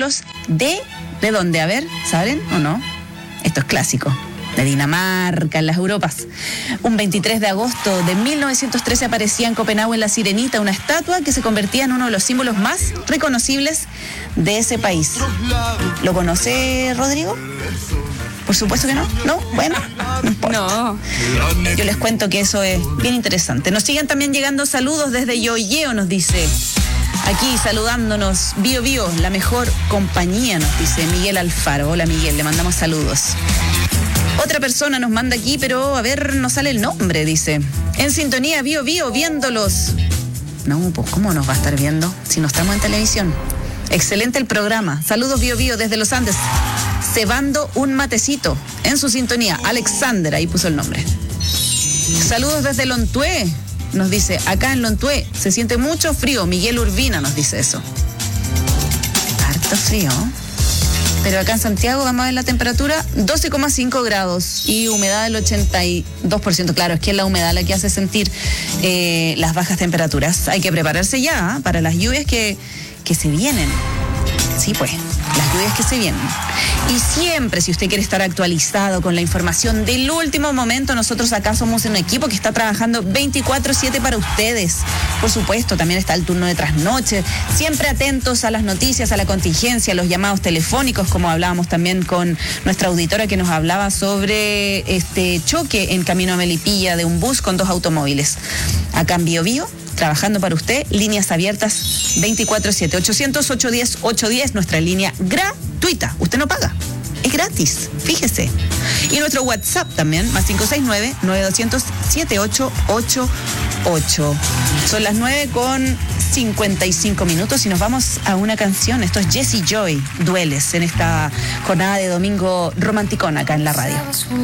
símbolos ¿de dónde? A ver, ¿saben o no? Esto es clásico. De Dinamarca, en las Europas. Un 23 de agosto de 1913 aparecía en Copenhague, en La Sirenita, una estatua que se convertía en uno de los símbolos más reconocibles de ese país. ¿Lo conoce, Rodrigo? Por supuesto que no. ¿No? Bueno, no importa. No. Yo les cuento que eso es bien interesante. Nos siguen también llegando saludos desde Yoyeo, nos dice. Aquí saludándonos, Bio Bio, la mejor compañía, nos dice Miguel Alfaro. Hola Miguel, le mandamos saludos. Otra persona nos manda aquí, pero a ver, no sale el nombre, dice. En sintonía, Bio Bio, viéndolos. No, pues ¿cómo nos va a estar viendo si no estamos en televisión? Excelente el programa. Saludos Bio Bio desde los Andes. Cebando un matecito en su sintonía. Alexander, ahí puso el nombre. Saludos desde Lontué. Nos dice, acá en Lontué se siente mucho frío. Miguel Urbina nos dice eso. Harto frío. Pero acá en Santiago vamos a ver la temperatura 12,5 grados y humedad del 82%. Claro, es que es la humedad la que hace sentir las bajas temperaturas. Hay que prepararse ya para las lluvias que se vienen. Sí, pues, las lluvias que se vienen. Y siempre, si usted quiere estar actualizado con la información del último momento, nosotros acá somos un equipo que está trabajando 24/7 para ustedes. Por supuesto, también está el turno de trasnoche, siempre atentos a las noticias, a la contingencia, a los llamados telefónicos, como hablábamos también con nuestra auditora que nos hablaba sobre este choque en camino a Melipilla de un bus con 2 automóviles. Acá en Bio Bio, trabajando para usted, líneas abiertas 24/7, 800-810-810, nuestra línea gratuita. Usted no paga, es gratis, fíjese. Y nuestro WhatsApp también, más 569-9200-7888. Son las 9:55 y nos vamos a una canción. Esto es Jessie Joy, Dueles, en esta jornada de domingo romanticón acá en la radio.